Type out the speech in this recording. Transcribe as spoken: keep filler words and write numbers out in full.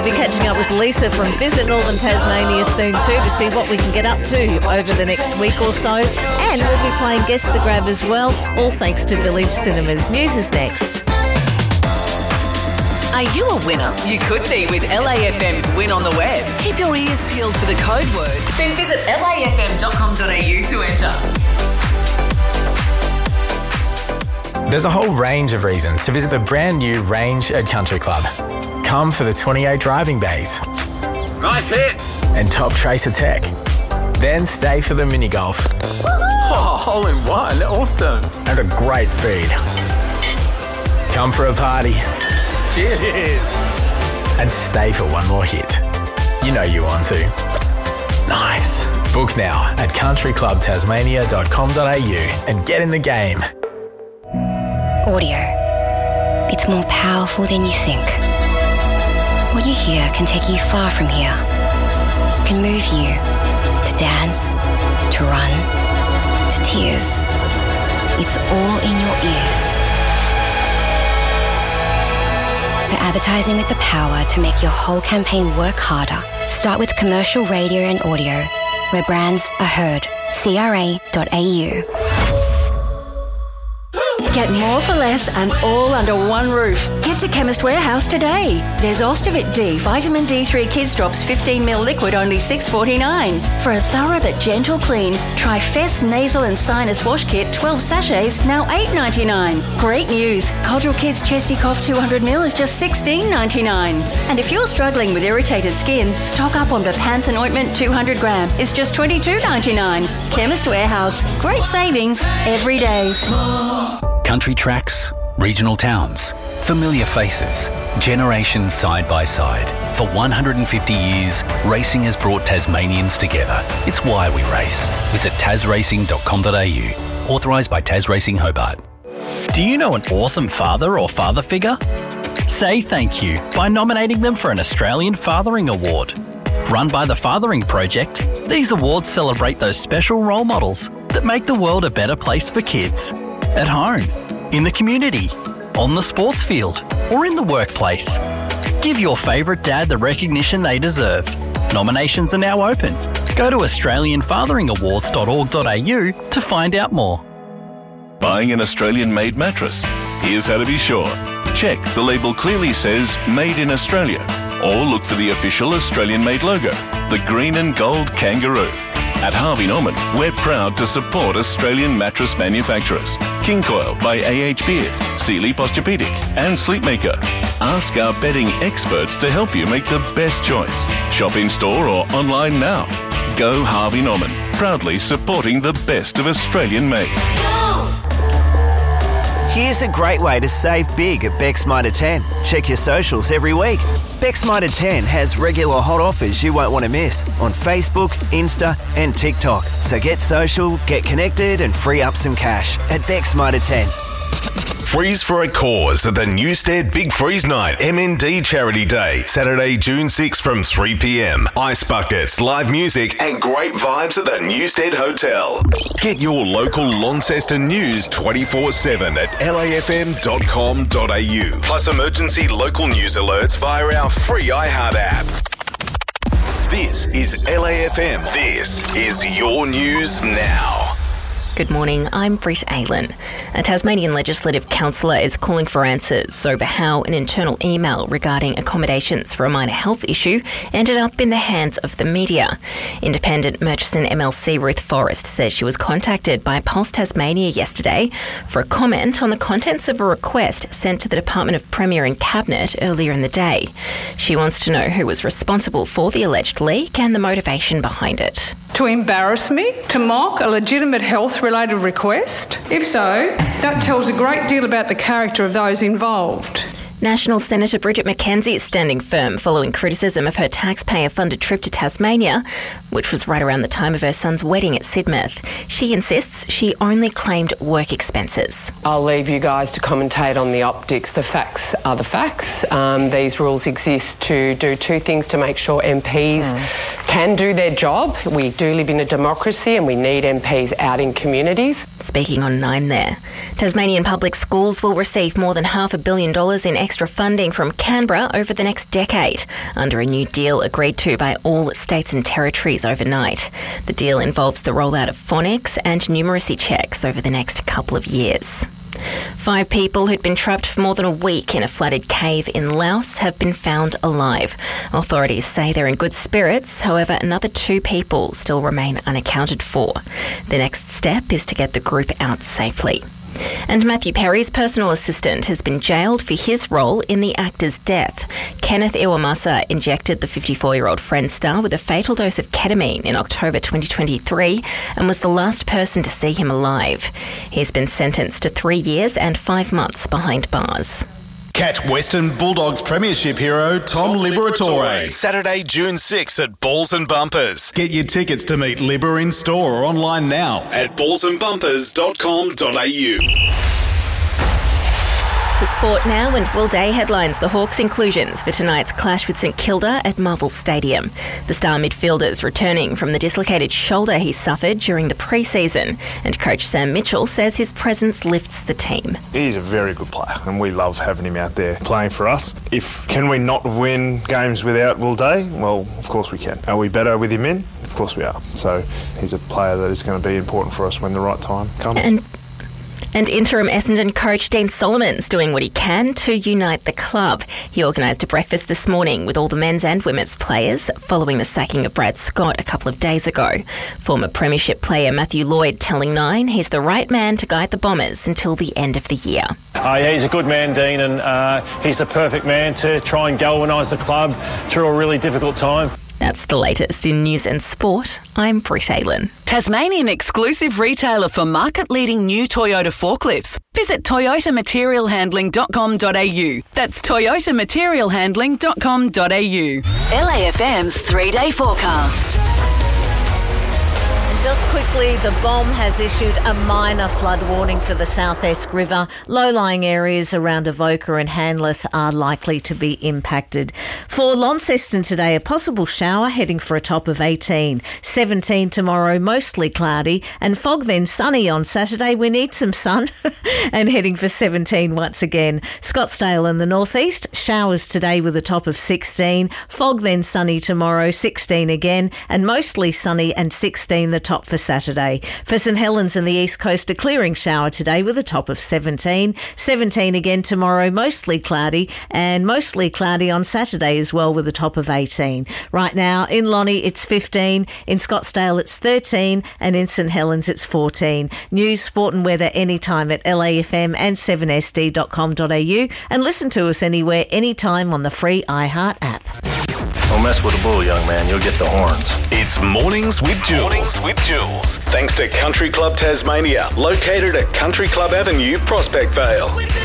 be catching up with Lisa from Visit Northern Tasmania soon too to see what we can get up to over the next week or so. And we'll be playing Guess the Grab as well, all thanks to Village Cinemas. News is next. Are you a winner? You could be with L A F M's Win on the Web. Keep your ears peeled for the code word. Then visit L A F M dot com dot A U to enter. There's a whole range of reasons to visit the brand new Range at Country Club. Come for the twenty-eight driving bays. Nice hit. And top tracer tech. Then stay for the mini golf. Oh, hole in one. Awesome. And a great feed. Come for a party. Cheers. Cheers. And stay for one more hit. You know you want to. Nice. Book now at country club tasmania dot com dot A U and get in the game. Audio. It's more powerful than you think. What you hear can take you far from here. It can move you to dance, to run, to tears. It's all in your ears. For advertising with the power to make your whole campaign work harder, start with commercial radio and audio, where brands are heard. C R A dot A U. Get more for less and all under one roof. Get to Chemist Warehouse today. There's Ostivit D, Vitamin D three Kids Drops fifteen milliliter liquid, only six forty-nine. For a thorough but gentle clean, try Fess Nasal and Sinus Wash Kit, twelve sachets, now eight ninety-nine. Great news. Codral Kids Chesty Cough two hundred milliliters is just sixteen ninety-nine. And if you're struggling with irritated skin, stock up on Bepanthen Ointment two hundred gram. It's just twenty-two ninety-nine. Chemist Warehouse. Great savings every day. Country tracks, regional towns, familiar faces, generations side by side. For one hundred fifty years, racing has brought Tasmanians together. It's why we race. Visit tas racing dot com dot A U. Authorised by Tas Racing Hobart. Do you know an awesome father or father figure? Say thank you by nominating them for an Australian Fathering Award. Run by the Fathering Project, these awards celebrate those special role models that make the world a better place for kids. At home, in the community, on the sports field, or in the workplace. Give your favourite dad the recognition they deserve. Nominations are now open. Go to australian fathering awards dot org dot A U to find out more. Buying an Australian-made mattress? Here's how to be sure. Check the label clearly says Made in Australia, or look for the official Australian-made logo, the green and gold kangaroo. At Harvey Norman, we're proud to support Australian mattress manufacturers. King Coil by A H Beard, Sealy Posturepedic and Sleepmaker. Ask our bedding experts to help you make the best choice. Shop in store or online now. Go Harvey Norman, proudly supporting the best of Australian made. Here's a great way to save big at Beck's Mitre ten. Check your socials every week. Beck's Mitre ten has regular hot offers you won't want to miss on Facebook, Insta and TikTok. So get social, get connected and free up some cash at Beck's Mitre ten. Freeze for a cause at the Newstead Big Freeze Night M N D Charity Day, Saturday, June sixth from three p.m. Ice buckets, live music and great vibes at the Newstead Hotel. Get your local Launceston news twenty-four seven at L A F M dot com dot A U. Plus emergency local news alerts via our free iHeart app. This is L A F M. This is your news now. Good morning, I'm Britt Aylan. A Tasmanian Legislative Councillor is calling for answers over how an internal email regarding accommodations for a minor health issue ended up in the hands of the media. Independent Murchison M L C Ruth Forrest says she was contacted by Pulse Tasmania yesterday for a comment on the contents of a request sent to the Department of Premier and Cabinet earlier in the day. She wants to know who was responsible for the alleged leak and the motivation behind it. To embarrass me? To mock a legitimate health-related request? If so, that tells a great deal about the character of those involved. National Senator Bridget McKenzie is standing firm following criticism of her taxpayer-funded trip to Tasmania, which was right around the time of her son's wedding at Sidmouth. She insists she only claimed work expenses. I'll leave you guys to commentate on the optics. The facts are the facts. Um, these rules exist to do two things to make sure M Ps mm. can do their job. We do live in a democracy and we need M Ps out in communities. Speaking on Nine there. Tasmanian public schools will receive more than half a billion dollars in extra funding from Canberra over the next decade under a new deal agreed to by all states and territories overnight. The deal involves the rollout of phonics and numeracy checks over the next couple of years. Five people who'd been trapped for more than a week in a flooded cave in Laos have been found alive. Authorities say they're in good spirits, however, another two people still remain unaccounted for. The next step is to get the group out safely. And Matthew Perry's personal assistant has been jailed for his role in the actor's death. Kenneth Iwamasa injected the fifty-four-year-old Friends star with a fatal dose of ketamine in October twenty twenty-three and was the last person to see him alive. He's been sentenced to three years and five months behind bars. Catch Western Bulldogs Premiership hero Tom Liberatore Saturday, June sixth at Balls and Bumpers. Get your tickets to meet Libber in store or online now at balls and bumpers dot com dot a u. To sport now, and Will Day headlines the Hawks' inclusions for tonight's clash with St Kilda at Marvel Stadium. The star midfielder's returning from the dislocated shoulder he suffered during the pre-season, and coach Sam Mitchell says his presence lifts the team. He's a very good player, and we love having him out there playing for us. If can we not win games without Will Day? Well, of course we can. Are we better with him in? Of course we are. So he's a player that is going to be important for us when the right time comes. And And interim Essendon coach Dean Solomon's doing what he can to unite the club. He organised a breakfast this morning with all the men's and women's players following the sacking of Brad Scott a couple of days ago. Former premiership player Matthew Lloyd telling Nine he's the right man to guide the Bombers until the end of the year. Uh, yeah, he's a good man, Dean, and uh, he's the perfect man to try and galvanise the club through a really difficult time. That's the latest in news and sport. I'm Britt Aylen. Tasmanian exclusive retailer for market-leading new Toyota forklifts. Visit toyota material handling dot com dot a u. That's toyota material handling dot com dot a u. L A F M's three-day forecast. Just quickly, the B O M has issued a minor flood warning for the South Esk River. Low-lying areas around Avoca and Hanleth are likely to be impacted. For Launceston today, a possible shower heading for a top of eighteen. seventeen tomorrow, mostly cloudy, and fog then sunny on Saturday. We need some sun and heading for seventeen once again. Scottsdale in the northeast, showers today with a top of sixteen. Fog then sunny tomorrow, sixteen again, and mostly sunny and sixteen the top for Saturday. For St Helens and the East Coast, a clearing shower today with a top of seventeen. seventeen again tomorrow, mostly cloudy, and mostly cloudy on Saturday as well with a top of eighteen. Right now in Lonnie it's fifteen, in Scottsdale it's thirteen, and in St Helens it's fourteen. News, sport and weather anytime at L A F M and seven S D dot com dot a u, and listen to us anywhere, anytime on the free iHeart app. Don't mess with a bull, young man. You'll get the horns. It's Mornings with Jules. Mornings with Jules. Thanks to Country Club Tasmania, located at Country Club Avenue, Prospect Vale.